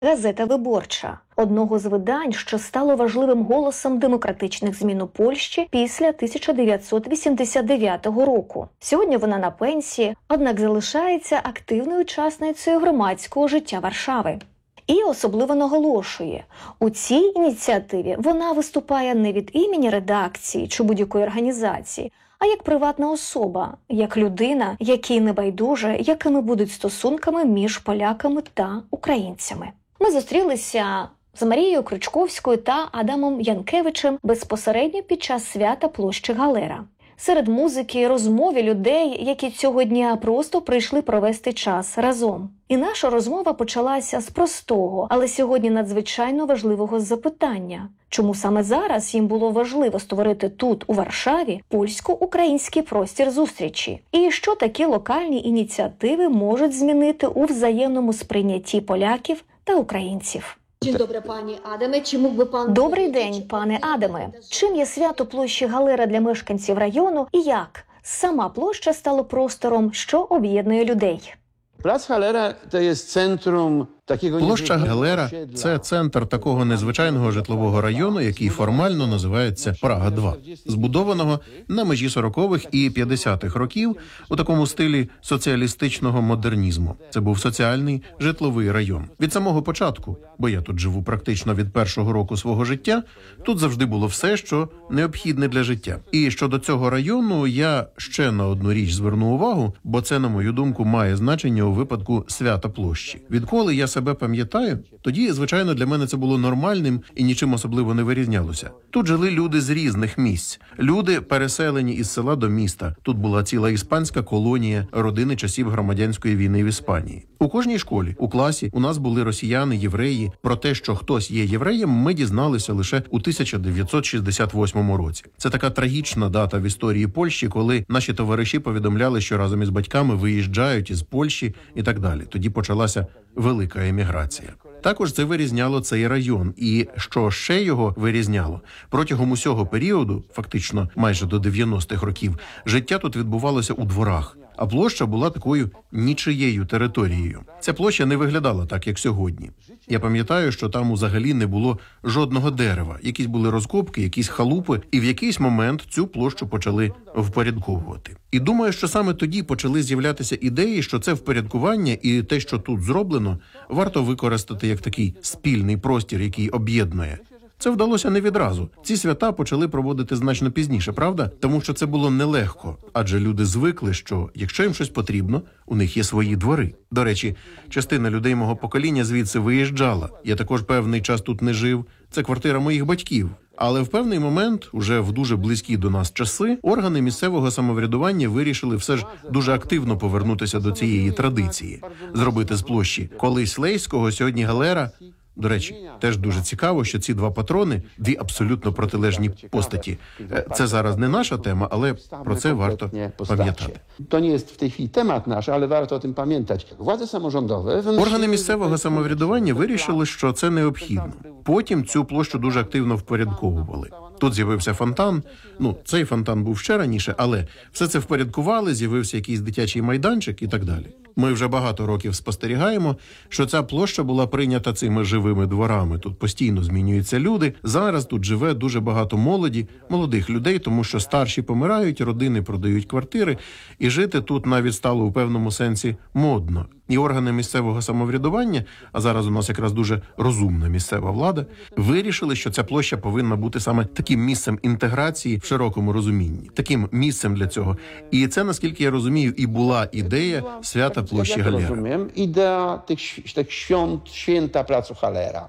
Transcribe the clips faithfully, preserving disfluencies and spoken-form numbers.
Газета «Виборча» – одного з видань, що стало важливим голосом демократичних змін у Польщі після тисяча дев'ятсот вісімдесят дев'ятого року. Сьогодні вона на пенсії, однак залишається активною учасницею громадського життя Варшави. І особливо наголошує, у цій ініціативі вона виступає не від імені редакції чи будь-якої організації, а як приватна особа, як людина, якій не байдуже, якими будуть стосунками між поляками та українцями. Ми зустрілися з Марією Крючковською та Адамом Янкевичем безпосередньо під час свята площі Галера. Серед музики і розмови людей, які цього дня просто прийшли провести час разом. І наша розмова почалася з простого, але сьогодні надзвичайно важливого запитання. Чому саме зараз їм було важливо створити тут, у Варшаві, польсько-український простір зустрічі? І що такі локальні ініціативи можуть змінити у взаємному сприйнятті поляків та українців? Dzień dobry, panie Adamie. Чи мог би пан... Добрий день, пане Адаме. Чим є свято площі Галера для мешканців району і як сама площа стала простором, що об'єднує людей? Plac Halera to jest centrum takiego... Площа Галера – це центр такого незвичайного житлового району, який формально називається Прага-два, збудованого на межі сорокових і п'ятдесятих років у такому стилі соціалістичного модернізму. Це був соціальний житловий район. Від самого початку, бо я тут живу практично від першого року свого життя, тут завжди було все, що необхідне для життя. І щодо цього району я ще на одну річ зверну увагу, бо це, на мою думку, має значення у випадку свята площі. Відколи я себе пам'ятаю, тоді, звичайно, для мене це було нормальним і нічим особливо не вирізнялося. Тут жили люди з різних місць. Люди, переселені із села до міста. Тут була ціла іспанська колонія, родини часів громадянської війни в Іспанії. У кожній школі, у класі у нас були росіяни, євреї. Про те, що хтось є євреєм, ми дізналися лише у тисяча дев'ятсот шістдесят восьмому році. Це така трагічна дата в історії Польщі, коли наші товариші повідомляли, що разом із батьками виїжджають із Польщі і так далі. Тоді почалася велика еміграція. Також це вирізняло цей район. І що ще його вирізняло? Протягом усього періоду, фактично майже до дев'яностих років, життя тут відбувалося у дворах. А площа була такою нічиєю територією. Ця площа не виглядала так, як сьогодні. Я пам'ятаю, що там взагалі не було жодного дерева. Якісь були розкопки, якісь халупи, і в якийсь момент цю площу почали впорядковувати. І думаю, що саме тоді почали з'являтися ідеї, що це впорядкування і те, що тут зроблено, варто використати як такий спільний простір, який об'єднує. Це вдалося не відразу. Ці свята почали проводити значно пізніше, правда? Тому що це було нелегко, адже люди звикли, що якщо їм щось потрібно, у них є свої двори. До речі, частина людей мого покоління звідси виїжджала. Я також певний час тут не жив. Це квартира моїх батьків. Але в певний момент, уже в дуже близькі до нас часи, органи місцевого самоврядування вирішили все ж дуже активно повернутися до цієї традиції. Зробити з площі колись Лейського, сьогодні Галера. До речі, теж дуже цікаво, що ці два патрони – дві абсолютно протилежні постаті. Це зараз не наша тема, але про це варто пам'ятати. To nie jest w tej chwili temat nasz, ale warto o tym pamiętać. Władze samorządowe... Органи місцевого самоврядування вирішили, що це необхідно. Потім цю площу дуже активно впорядковували. Тут з'явився фонтан. Ну, цей фонтан був ще раніше, але все це впорядкували, з'явився якийсь дитячий майданчик і так далі. Ми вже багато років спостерігаємо, що ця площа була прийнята цими живими дворами. Тут постійно змінюються люди. Зараз тут живе дуже багато молоді, молодих людей, тому що старші помирають, родини продають квартири, і жити тут навіть стало у певному сенсі модно. І органи місцевого самоврядування, а зараз у нас якраз дуже розумна місцева влада, вирішили, що ця площа повинна бути саме таким місцем інтеграції в широкому розумінні, таким місцем для цього. І це, наскільки я розумію, і була ідея свята площі Галера. Ідея тих, тих свят, свята плацу Галера.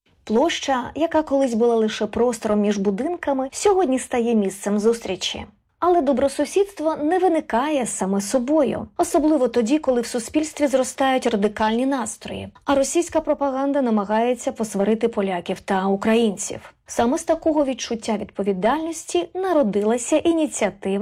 Площа, яка колись була лише простором між будинками, сьогодні стає місцем зустрічі. Але добросусідство не виникає саме собою. Особливо тоді, коли в суспільстві зростають радикальні настрої, а російська пропаганда намагається посварити поляків та українців. Саме з такого відчуття відповідальності народилася ініціатива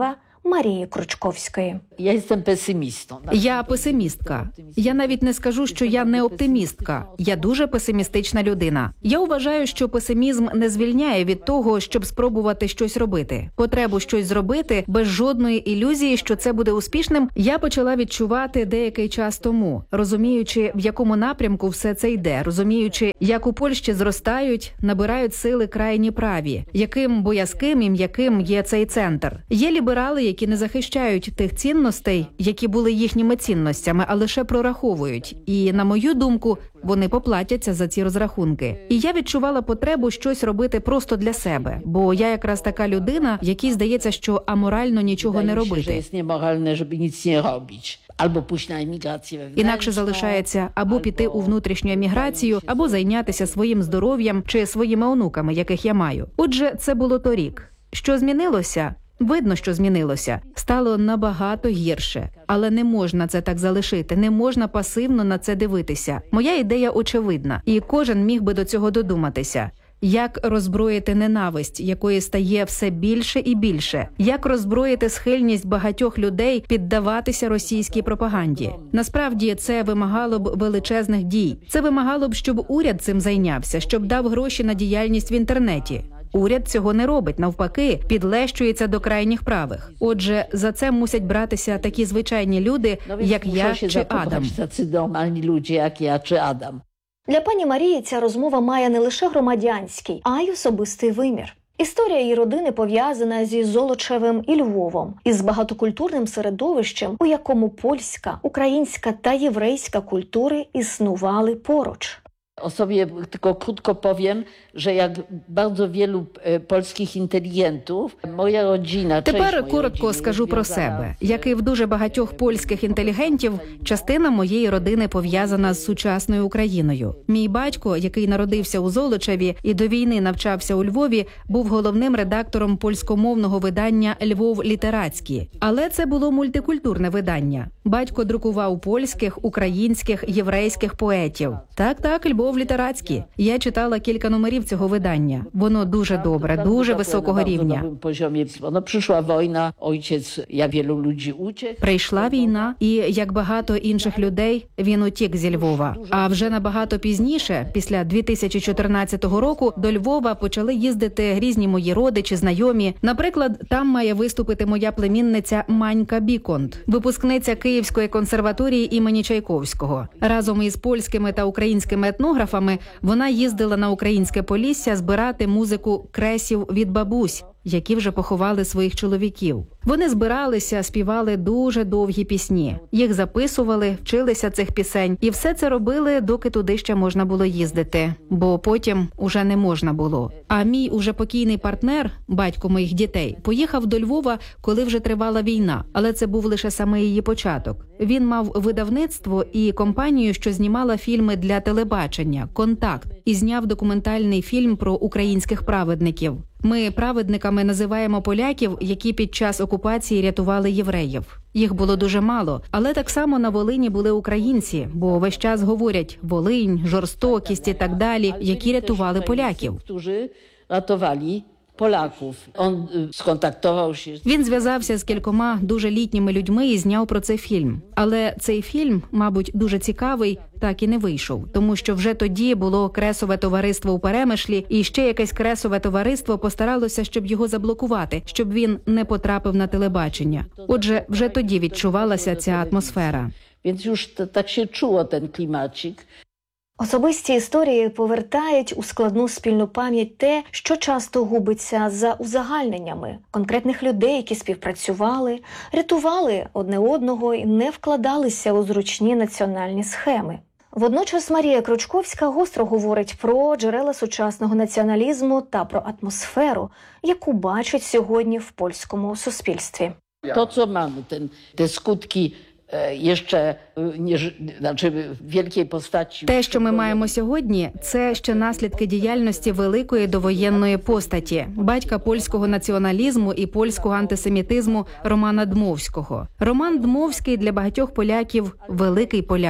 Марії Кручковської. Я jestem pesymistą. Я песимістка. Я навіть не скажу, що я не оптимістка. Я дуже песимістична людина. Я вважаю, що песимізм не звільняє від того, щоб спробувати щось робити. Потребу щось зробити без жодної ілюзії, що це буде успішним, я почала відчувати деякий час тому, розуміючи, в якому напрямку все це йде, розуміючи, як у Польщі зростають, набирають сили крайні праві, яким боязким і м'яким є цей центр. Є ліберали, які не захищають тих цінностей, які були їхніми цінностями, а лише прораховують. І, на мою думку, вони поплатяться за ці розрахунки. І я відчувала потребу щось робити просто для себе, бо я якраз така людина, якій здається, що аморально нічого не Wydaje mi się, że робити. jest niemoralne, żeby nic nie robić. Albo pójść na emigrację wewnętrzną. Інакше залишається або піти у внутрішню еміграцію, або зайнятися своїм здоров'ям чи своїми онуками, яких я маю. Отже, це було торік. Що змінилося? Видно, що змінилося. Стало набагато гірше. Але не можна це так залишити, не можна пасивно на це дивитися. Моя ідея очевидна, і кожен міг би до цього додуматися. Як роззброїти ненависть, якої стає все більше і більше? Як роззброїти схильність багатьох людей піддаватися російській пропаганді? Насправді, це вимагало б величезних дій. Це вимагало б, щоб уряд цим зайнявся, щоб дав гроші на діяльність в інтернеті. Уряд цього не робить, навпаки, підлещується до крайніх правих. Отже, за це мусять братися такі звичайні люди, No więc як muszą я się чи zachować Адам. tacy normalni ludzie jak ja czy Adam. Для пані Марії ця розмова має не лише громадянський, а й особистий вимір. Історія її родини пов'язана зі Золочевим і Львовом, із багатокультурним середовищем, у якому польська, українська та єврейська культури існували поруч. O sobie tylko krótko powiem, że jak bardzo wielu e, polskich inteligentów, moja rodzina, część Тепер mojej коротко rodziny скажу про związana себе. z- Як і в дуже багатьох польських інтелігентів, частина моєї родини пов'язана з сучасною Україною. Мій батько, який народився у Золочеві і до війни навчався у Львові, був головним редактором польськомовного видання «Львов літерацький». Але це було мультикультурне видання. Батько друкував польських, українських, єврейських поетів. Так-так, «Львов літерацький». Я читала кілька номерів цього видання. Воно дуже добре, Bardzo дуже dobre, високого na bardzo рівня. dobrym poziomie. No, przyszła wojna, ojciec, jak wielu ludzi uciekł. Прийшла війна, і, як багато інших людей, він утік зі Львова. А вже набагато пізніше, після дві тисячі чотирнадцятого року, до Львова почали їздити різні мої родичі, знайомі. Наприклад, там має виступити моя племінниця Манька Біконт, випускниця Київської консерваторії імені Чайковського. Разом із польськими та українськими етнографами вона їздила на українське Полісся збирати музику кресів від бабусь, які вже поховали своїх чоловіків. Вони збиралися, співали дуже довгі пісні. Їх записували, вчилися цих пісень. І все це робили, доки туди ще можна було їздити. Бо потім уже не можна було. А мій уже покійний партнер, батько моїх дітей, поїхав до Львова, коли вже тривала війна. Але це був лише саме її початок. Він мав видавництво і компанію, що знімала фільми для телебачення «Контакт» і зняв документальний фільм про українських праведників. Ми праведниками називаємо поляків, які під час окупації рятували євреїв. Їх було дуже мало, але так само на Волині були українці, бо весь час говорять «Волинь», «жорстокість» і так далі, які рятували поляків. Którzy ratowali Polaków. On y, skontaktował się z Він зв'язався з кількома дуже літніми людьми і зняв про це фільм. Але цей фільм, мабуть, дуже цікавий, так і не вийшов. Тому що вже тоді було кресове товариство у Перемишлі, і ще якесь кресове товариство постаралося, щоб його заблокувати, щоб він не потрапив на телебачення. Отже, вже тоді відчувалася ця атмосфера. Więc już t- tak się czuło ten klimacik. Особисті історії повертають у складну спільну пам'ять те, що часто губиться за узагальненнями конкретних людей, які співпрацювали, рятували одне одного і не вкладалися у зручні національні схеми. Водночас Марія Кручковська гостро говорить про джерела сучасного націоналізму та про атмосферу, яку бачить сьогодні в польському суспільстві. To, co mamy, ten, te skutki e, jeszcze e, nie, ży- znaczy w wielkiej postaci. Те, що ми маємо сьогодні, це ще наслідки діяльності великої довоєнної постаті, батька польського націоналізму і польського антисемітизму Романа Дмовського. Роман Дмовський для багатьох поляків – великий поляк.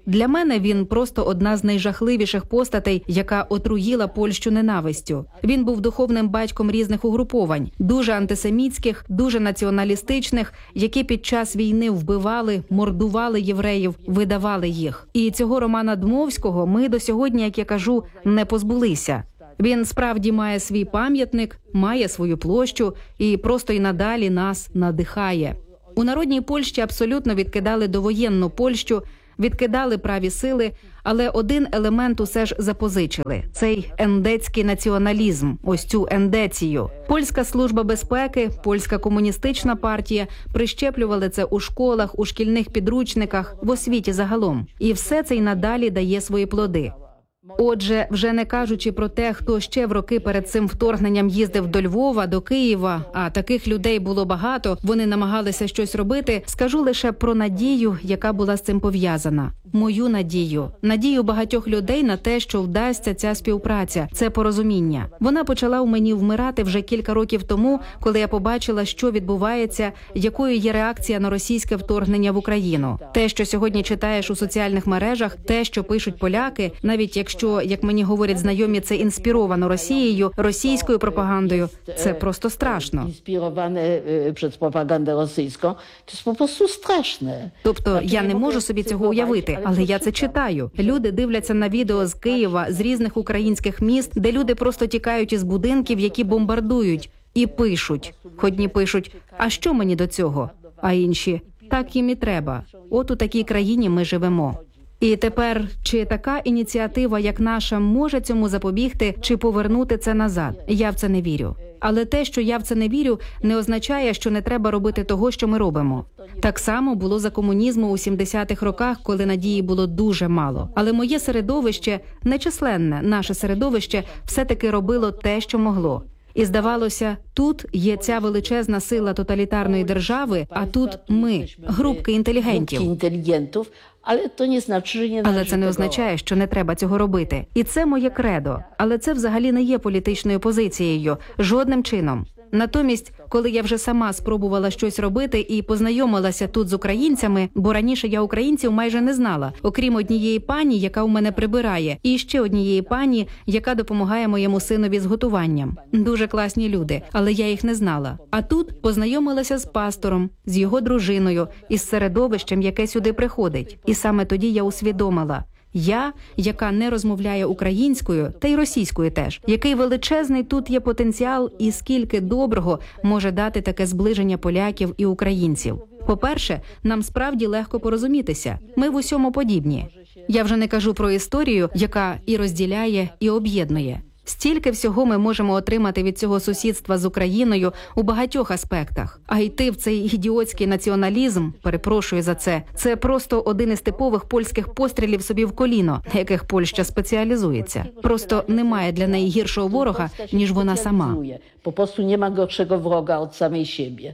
Для мене він просто одна з найжахливіших постатей, яка отруїла Польщу ненавистю. Він був духовним батьком різних угруповань, дуже антисемітських, дуже націоналістичних, які під час війни вбивали, мордували євреїв, видавали їх. І цього Романа Дмовського ми до сьогодні, як я кажу, не позбулися. Він справді має свій пам'ятник, має свою площу і просто й надалі нас надихає. У народній Польщі абсолютно відкидали довоєнну Польщу, відкидали праві сили, але один елемент усе ж запозичили – цей ендецький націоналізм, ось цю ендецію. Польська служба безпеки, польська комуністична партія прищеплювали це у школах, у шкільних підручниках, в освіті загалом. І все це й надалі дає свої плоди. Отже, вже не кажучи про те, хто ще в роки перед цим вторгненням їздив до Львова, до Києва, а таких людей було багато, вони намагалися щось робити, скажу лише про надію, яка була з цим пов'язана. Мою надію. Надію багатьох людей на те, що вдасться ця співпраця, це порозуміння. Вона почала у мені вмирати вже кілька років тому, коли я побачила, що відбувається, якою є реакція на російське вторгнення в Україну. Те, що сьогодні читаєш у соціальних мережах, те, що пишуть поляки, навіть якщо, як мені говорять знайомі, це інспіровано Росією, російською пропагандою, це просто страшно. Інспіроване через пропаганду російську, це просто страшно. Тобто я не можу собі цього уявити, але я це читаю. Люди дивляться на відео з Києва, з різних українських міст, де люди просто тікають із будинків, які бомбардують, і пишуть. Одні пишуть, а що мені до цього? А інші, так їм і треба. От у такій країні ми живемо. І тепер, чи така ініціатива, як наша, може цьому запобігти, чи повернути це назад? Я в це не вірю. Але те, що я в це не вірю, не означає, що не треба робити того, що ми робимо. Так само було за комунізму у сімдесятих роках, коли надії було дуже мало. Але моє середовище, нечисленне наше середовище, все-таки робило те, що могло. І здавалося, тут є ця величезна сила тоталітарної держави, а тут ми, групки інтелігентів. інтелігентів. Але то не значить, що Але це не означає, що не треба цього робити. І це моє кредо. Але це взагалі не є політичною позицією. Жодним чином. Натомість, коли я вже сама спробувала щось робити і познайомилася тут з українцями, бо раніше я українців майже не знала, окрім однієї пані, яка у мене прибирає, і ще однієї пані, яка допомагає моєму синові з готуванням. Дуже класні люди, але я їх не знала. А тут познайомилася з пастором, з його дружиною, із середовищем, яке сюди приходить. І саме тоді я усвідомила – я, яка не розмовляє українською, та й російською теж, який величезний тут є потенціал і скільки доброго може дати таке зближення поляків і українців. По-перше, нам справді легко порозумітися. Ми в усьому подібні. Я вже не кажу про історію, яка і розділяє, і об'єднує. Стільки всього ми можемо отримати від цього сусідства з Україною у багатьох аспектах. А йти в цей ідіотський націоналізм, перепрошую за це, це просто один із типових польських пострілів собі в коліно, на яких Польща спеціалізується. Просто немає для неї гіршого ворога, ніж вона сама. Просто немає горшого ворога від самої себе.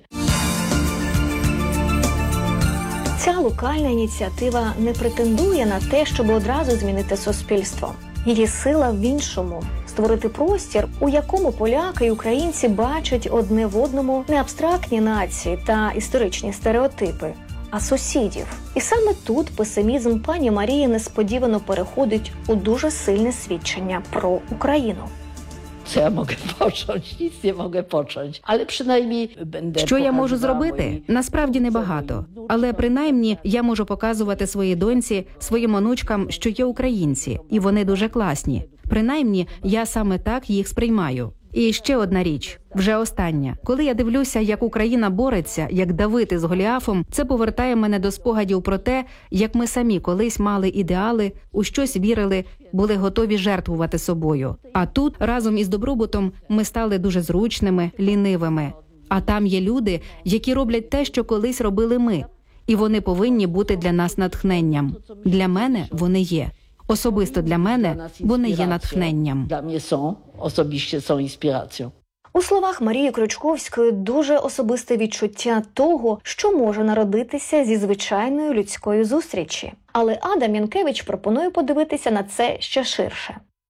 Ця локальна ініціатива не претендує на те, щоб одразу змінити суспільство. Її сила в іншому – створити простір, у якому поляки і українці бачать одне в одному не абстрактні нації та історичні стереотипи, а сусідів. І саме тут песимізм пані Марії несподівано переходить у дуже сильне свідчення про Україну. Co ja mogę począć? Nic nie mogę począć. Ale przynajmniej będę Що я можу pokazywała зробити? mojej- Насправді небагато. Але принаймні я можу показувати своїй доньці, своїм онучкам, що є українці, і вони дуже класні. Принаймні, я саме так їх сприймаю. І ще одна річ, вже остання. Коли я дивлюся, як Україна бореться, як Давид із Голіафом, це повертає мене до спогадів про те, як ми самі колись мали ідеали, у щось вірили, були готові жертвувати собою. А тут, разом із добробутом, ми стали дуже зручними, лінивими. А там є люди, які роблять те, що колись робили ми. І вони повинні бути для нас натхненням. Для мене вони є. Особисто для мене вони є натхненням. Dla mnie są, osobiście są inspiracją. У словах Марії Крючковської дуже особисте відчуття того, що може народитися зі звичайної людської зустрічі. Але Адам Янкевич пропонує подивитися на це ще ширше.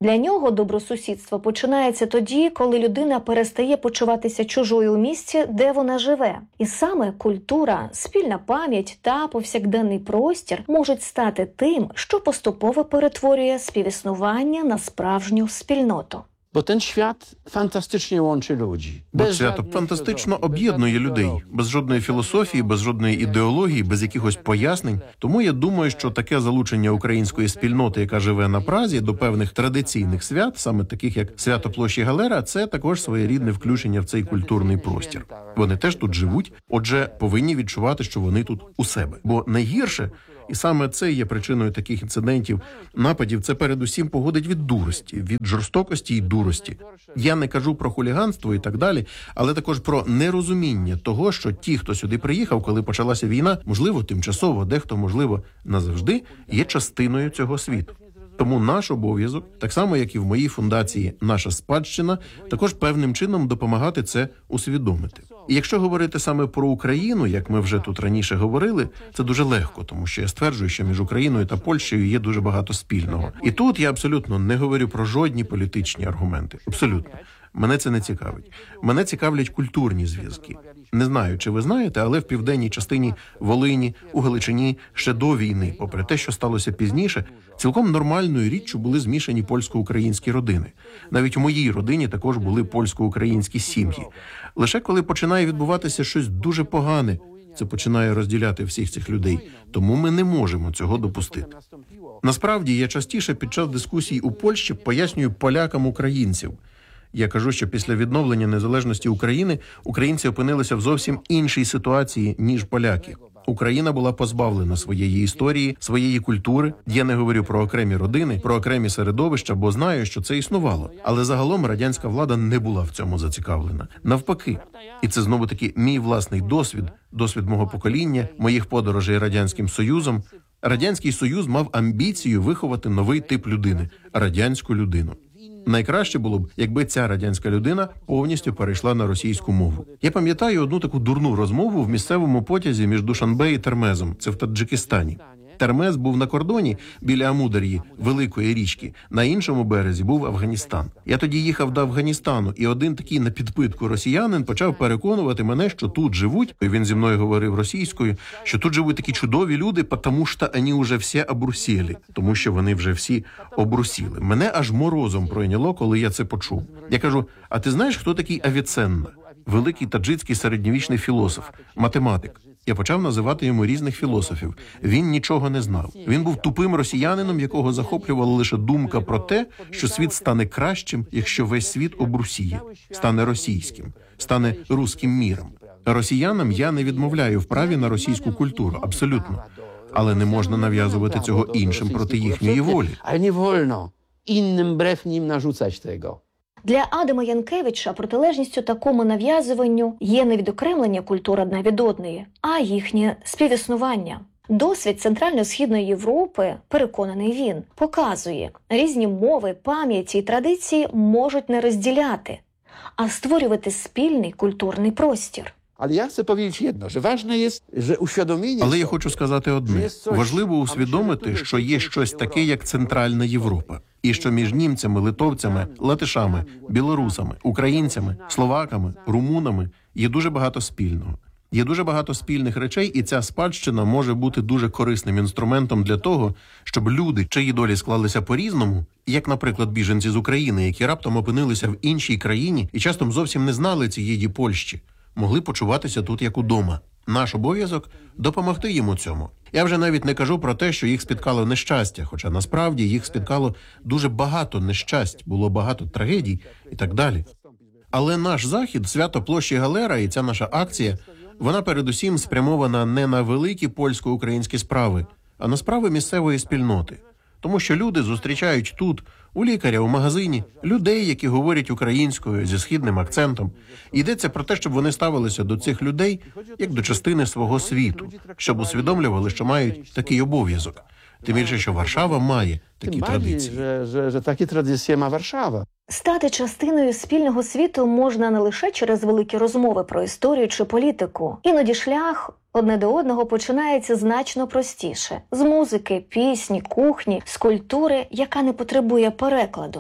Для нього добросусідство починається тоді, коли людина перестає почуватися чужою у місці, де вона живе. І саме культура, спільна пам'ять та повсякденний простір можуть стати тим, що поступово перетворює співіснування на справжню спільноту. Bo ten świat fantastycznie łączy ludzi. Бо Bez свято żadnej фантастично filozofii, bez об'єднує żadnej людей, ideologii. без жодної філософії, без жодної ідеології, без якихось пояснень. Тому я думаю, що таке залучення української спільноти, яка живе на Празі, до певних традиційних свят, саме таких як свято площі Галера, це також своєрідне включення в цей культурний простір. Вони теж тут живуть, отже, повинні відчувати, що вони тут у себе. Бо найгірше, і саме це є причиною таких інцидентів, нападів, це передусім походить від дурості, від жорстокості і дурості. Я не кажу про хуліганство і так далі, але також про нерозуміння того, що ті, хто сюди приїхав, коли почалася війна, можливо, тимчасово, дехто, можливо, назавжди, є частиною цього світу. Тому наш обов'язок, так само, як і в моїй фундації «Наша спадщина», також певним чином допомагати це усвідомити. І якщо говорити саме про Україну, як ми вже тут раніше говорили, це дуже легко, тому що я стверджую, що між Україною та Польщею є дуже багато спільного. І тут я абсолютно не говорю про жодні політичні аргументи. Абсолютно. Мене це не цікавить. Мене цікавлять культурні зв'язки. Не знаю, чи ви знаєте, але в південній частині Волині, у Галичині ще до війни, попри те, що сталося пізніше, цілком нормальною річчю були змішані польсько-українські родини. Навіть у моїй родині також були польсько-українські сім'ї. Лише коли починає відбуватися щось дуже погане, це починає розділяти всіх цих людей. Тому ми не можемо цього допустити. Насправді, я частіше під час дискусій у Польщі пояснюю полякам українців. Я кажу, що після відновлення незалежності України українці опинилися в зовсім іншій ситуації, ніж поляки. Україна була позбавлена своєї історії, своєї культури. Я не говорю про окремі родини, про окремі середовища, бо знаю, що це існувало. Але загалом радянська влада не була в цьому зацікавлена. Навпаки. І це знову-таки мій власний досвід, досвід мого покоління, моїх подорожей Радянським Союзом. Радянський Союз мав амбіцію виховати новий тип людини – радянську людину. Найкраще було б, якби ця радянська людина повністю перейшла на російську мову. Я пам'ятаю одну таку дурну розмову в місцевому потязі між Душанбе і Термезом. Це в Таджикистані. Термез був на кордоні біля Амудар'ї, великої річки. На іншому березі був Афганістан. Я тоді їхав до Афганістану, і один такий на підпитку росіянин почав переконувати мене, що тут живуть, і він зі мною говорив російською, що тут живуть такі чудові люди, тому що вони вже всі обрусіли, тому що вони вже всі обрусіли. Мене аж морозом пройняло, коли я це почув. Я кажу, а ти знаєш, хто такий Авіценна? Великий таджицький середньовічний філософ, математик. Я почав називати йому різних філософів. Він нічого не знав. Він був тупим росіянином, якого захоплювала лише думка про те, що світ стане кращим, якщо весь світ обрусіє, стане російським, стане руським міром. Росіянам я не відмовляю в праві на російську культуру, абсолютно. Але не можна нав'язувати цього іншим проти їхньої волі. Ale nie wolno innym wbrew nim narzucać tego. Для Адама Янкевича протилежністю такому нав'язуванню є не відокремлення культур одна від одної, а їхнє співіснування. Досвід Центрально-Східної Європи, переконаний він, показує, різні мови, пам'яті і традиції можуть не розділяти, а створювати спільний культурний простір. Ale ja chcę powiedzieć jedno, że ważne jest, że uświadomienie... Але я sobie, хочу сказати одне. Важливо усвідомити, що є щось таке, як Центральна Європа. І що між німцями, литовцями, латишами, білорусами, українцями, словаками, румунами є дуже багато спільного. Є дуже багато спільних речей, і ця спадщина може бути дуже корисним інструментом для того, щоб люди, чиї долі склалися по-різному, як, наприклад, біженці з України, які раптом опинилися в іншій країні і часто зовсім не знали цієї Польщі, могли почуватися тут як удома. Наш обов'язок – допомогти їм у цьому. Я вже навіть не кажу про те, що їх спіткало нещастя, хоча насправді їх спіткало дуже багато нещасть, було багато трагедій і так далі. Але наш захід, свято площі Галера і ця наша акція, вона передусім спрямована не на великі польсько-українські справи, а на справи місцевої спільноти. Тому що люди зустрічають тут, у лікаря, у магазині, людей, які говорять українською зі східним акцентом. Йдеться про те, щоб вони ставилися до цих людей як до частини свого світу, щоб усвідомлювали, що мають такий обов'язок. Тим більше, що Варшава має такі Tym bardziej, традиції. że, że, że takie tradycje ma Warszawa. Стати частиною спільного світу можна не лише через великі розмови про історію чи політику. Іноді шлях одне до одного починається значно простіше. З музики, пісні, кухні, з культури, яка не потребує перекладу.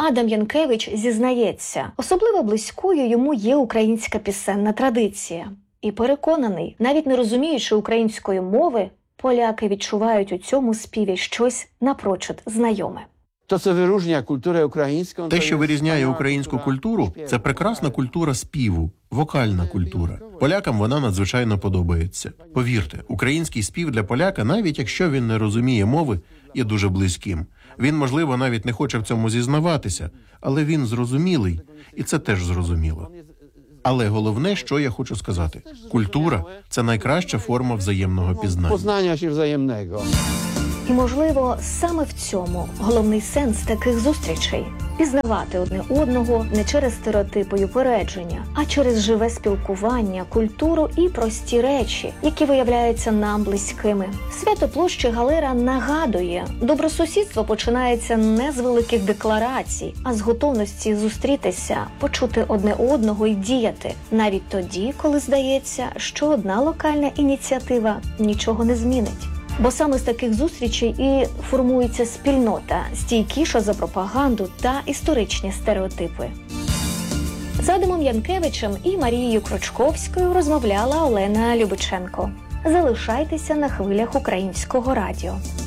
Адам Янкевич зізнається, особливо близькою йому є українська пісенна традиція. І переконаний, навіть не розуміючи української мови, поляки відчувають у цьому співі щось напрочуд знайоме. To, co wyróżnia kulturę ukraińską, Те, to що jest вирізняє wspaniała українську kultura культуру, śpiewu. це прекрасна культура співу, вокальна культура. Полякам вона надзвичайно подобається. Повірте, український спів для поляка, навіть якщо він не розуміє мови, є дуже близьким. Він, можливо, навіть не хоче в цьому зізнаватися, але він зрозумілий, і це теж зрозуміло. Але головне, що я хочу сказати, культура – це найкраща форма взаємного пізнання. Poznania się wzajemnego. І, можливо, саме в цьому головний сенс таких зустрічей – пізнавати одне одного не через стереотипи й упередження, а через живе спілкування, культуру і прості речі, які виявляються нам близькими. Свято площі Галера нагадує, добросусідство починається не з великих декларацій, а з готовності зустрітися, почути одне одного і діяти, навіть тоді, коли здається, що одна локальна ініціатива нічого не змінить. Бо саме з таких зустрічей і формується спільнота, стійкіша за пропаганду та історичні стереотипи. З Адамом Янкевичем і Марією Крочковською розмовляла Олена Любиченко. Залишайтеся на хвилях Українського радіо.